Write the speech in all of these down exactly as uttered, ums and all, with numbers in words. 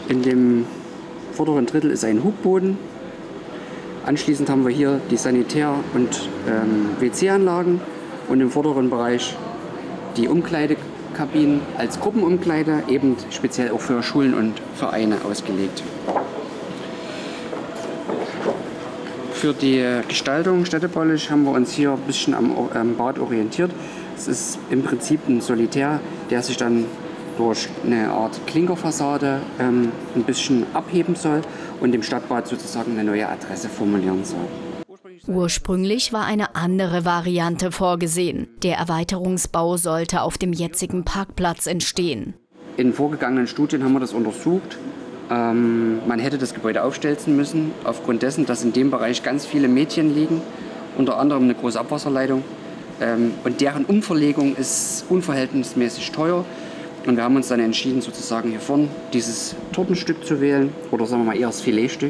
In dem vorderen Drittel ist ein Hubboden. Anschließend haben wir hier die Sanitär- und ähm, W C-Anlagen und im vorderen Bereich die Umkleidekabinen als Gruppenumkleide, eben speziell auch für Schulen und Vereine ausgelegt. Für die Gestaltung städtebaulich haben wir uns hier ein bisschen am, am Bad orientiert. Es ist im Prinzip ein Solitär, der sich dann durch eine Art Klinkerfassade ähm, ein bisschen abheben soll und dem Stadtbad sozusagen eine neue Adresse formulieren soll. Ursprünglich war eine andere Variante vorgesehen. Der Erweiterungsbau sollte auf dem jetzigen Parkplatz entstehen. In vorgegangenen Studien haben wir das untersucht. Ähm, man hätte das Gebäude aufstelzen müssen, aufgrund dessen, dass in dem Bereich ganz viele Mädchen liegen, unter anderem eine große Abwasserleitung. Ähm, und deren Umverlegung ist unverhältnismäßig teuer. Und wir haben uns dann entschieden, sozusagen hier vorne dieses Tortenstück zu wählen, oder sagen wir mal eher das Filetstück,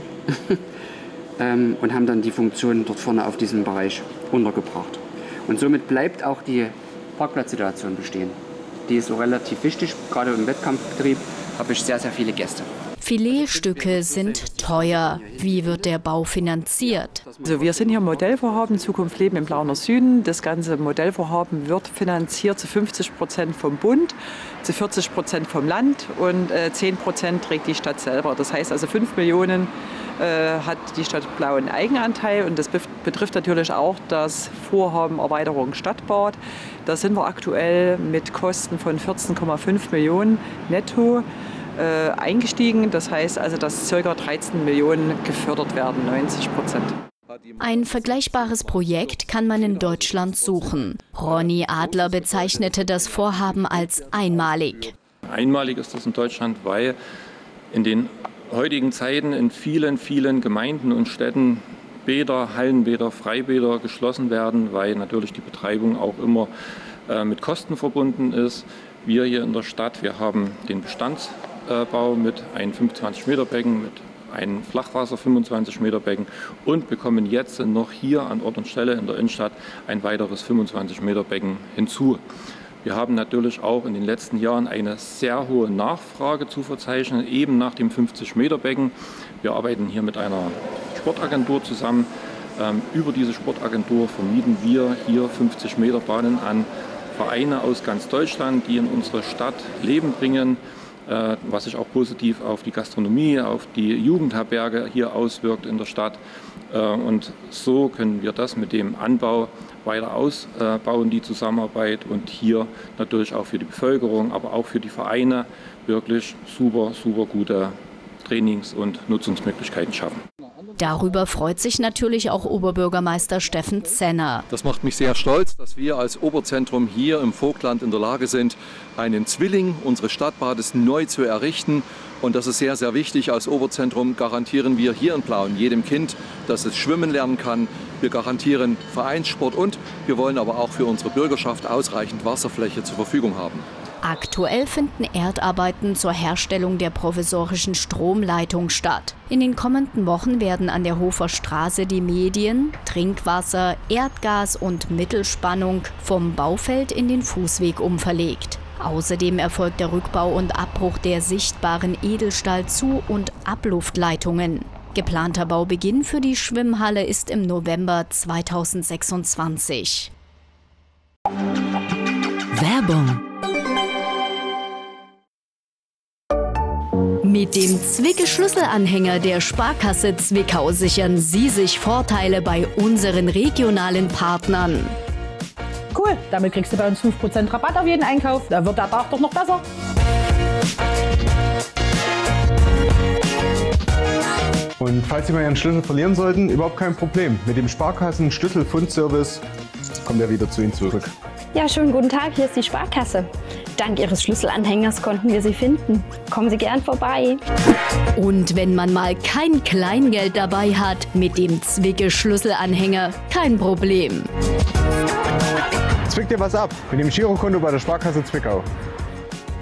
ähm, und haben dann die Funktion dort vorne auf diesem Bereich untergebracht. Und somit bleibt auch die Parkplatzsituation bestehen. Die ist so relativ wichtig, gerade im Wettkampfbetrieb habe ich sehr, sehr viele Gäste. Filetstücke sind teuer. Wie wird der Bau finanziert? Also wir sind hier im Modellvorhaben Zukunft Leben im Plauener Süden. Das ganze Modellvorhaben wird finanziert zu fünfzig Prozent vom Bund, zu vierzig Prozent vom Land und äh, zehn Prozent trägt die Stadt selber. Das heißt also fünf Millionen äh, hat die Stadt Plauen Eigenanteil und das betrifft natürlich auch das Vorhaben Erweiterung Stadtbad. Da sind wir aktuell mit Kosten von vierzehn Komma fünf Millionen netto Äh, eingestiegen. Das heißt also, dass ca. dreizehn Millionen gefördert werden, neunzig Prozent. Ein vergleichbares Projekt kann man in Deutschland suchen. Ronny Adler bezeichnete das Vorhaben als einmalig. Einmalig ist das in Deutschland, weil in den heutigen Zeiten in vielen, vielen Gemeinden und Städten Bäder, Hallenbäder, Freibäder geschlossen werden, weil natürlich die Betreibung auch immer äh, mit Kosten verbunden ist. Wir hier in der Stadt, wir haben den Bestands Bau mit einem fünfundzwanzig Meter Becken, mit einem Flachwasser fünfundzwanzig Meter Becken und bekommen jetzt noch hier an Ort und Stelle in der Innenstadt ein weiteres fünfundzwanzig Meter Becken hinzu. Wir haben natürlich auch in den letzten Jahren eine sehr hohe Nachfrage zu verzeichnen, eben nach dem fünfzig Meter Becken. Wir arbeiten hier mit einer Sportagentur zusammen. Ähm, über diese Sportagentur vermieten wir hier fünfzig Meter Bahnen an Vereine aus ganz Deutschland, die in unsere Stadt Leben bringen, was sich auch positiv auf die Gastronomie, auf die Jugendherberge hier auswirkt in der Stadt. Und so können wir das mit dem Anbau weiter ausbauen, die Zusammenarbeit, und hier natürlich auch für die Bevölkerung, aber auch für die Vereine wirklich super, super gute Trainings- und Nutzungsmöglichkeiten schaffen. Darüber freut sich natürlich auch Oberbürgermeister Steffen Zenner. Das macht mich sehr stolz, dass wir als Oberzentrum hier im Vogtland in der Lage sind, einen Zwilling unseres Stadtbades neu zu errichten. Und das ist sehr, sehr wichtig. Als Oberzentrum garantieren wir hier in Plauen jedem Kind, dass es schwimmen lernen kann. Wir garantieren Vereinssport und wir wollen aber auch für unsere Bürgerschaft ausreichend Wasserfläche zur Verfügung haben. Aktuell finden Erdarbeiten zur Herstellung der provisorischen Stromleitung statt. In den kommenden Wochen werden an der Hofer Straße die Medien, Trinkwasser, Erdgas und Mittelspannung vom Baufeld in den Fußweg umverlegt. Außerdem erfolgt der Rückbau und Abbruch der sichtbaren Edelstahl-Zu- und Abluftleitungen. Geplanter Baubeginn für die Schwimmhalle ist im November zweitausendsechsundzwanzig. Werbung. Mit dem Zwicke-Schlüsselanhänger der Sparkasse Zwickau sichern Sie sich Vorteile bei unseren regionalen Partnern. Cool, damit kriegst du bei uns fünf Prozent Rabatt auf jeden Einkauf. Da wird der Tag doch noch besser. Und falls Sie mal Ihren Schlüssel verlieren sollten, überhaupt kein Problem. Mit dem Sparkassen-Schlüsselfundservice kommt er wieder zu Ihnen zurück. Ja, schönen guten Tag, hier ist die Sparkasse. Dank Ihres Schlüsselanhängers konnten wir Sie finden. Kommen Sie gern vorbei. Und wenn man mal kein Kleingeld dabei hat, mit dem Zwicke-Schlüsselanhänger kein Problem. Zwick dir was ab mit dem Girokonto bei der Sparkasse Zwickau.